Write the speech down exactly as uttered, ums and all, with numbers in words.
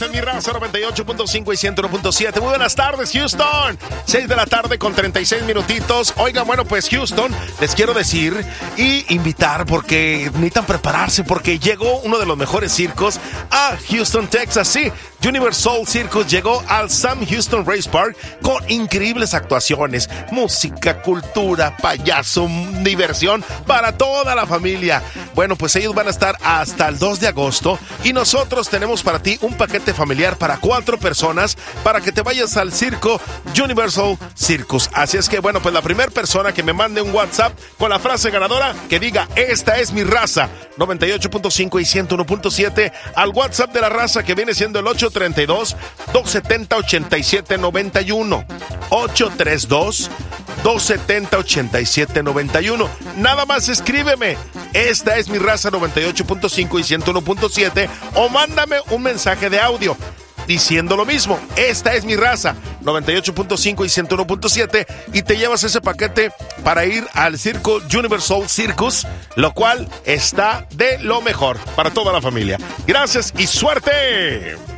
en Mi Raza noventa y ocho punto cinco y ciento uno punto siete. Muy buenas tardes, Houston. seis de la tarde con treinta y seis minutitos. Oigan, bueno, pues Houston, les quiero decir y invitar porque necesitan prepararse porque llegó uno de los mejores circos a Houston, Texas. Sí, Universal Circus llegó al Sam Houston Race Park con increíbles actuaciones, música, cultura, payaso, diversión para toda la familia. Bueno, pues ellos van a estar hasta el dos de agosto y nosotros tenemos para ti un paquete familiar para cuatro personas para que te vayas al circo Universal Circus. Así es que, bueno, pues la primera persona que me mande un WhatsApp con la frase ganadora que diga, esta es mi raza, noventa y ocho punto cinco y ciento uno punto siete, al WhatsApp de la raza que viene siendo el ocho tres dos, dos siete cero, ocho siete nueve uno. ocho tres dos, dos siete cero, ocho siete nueve uno. Nada más escríbeme, esta es mi raza noventa y ocho punto cinco y ciento uno punto siete, o mándame un mensaje de audio diciendo lo mismo, esta es mi raza noventa y ocho punto cinco y ciento uno punto siete, y te llevas ese paquete para ir al circo Universal Circus, lo cual está de lo mejor para toda la familia. Gracias y suerte.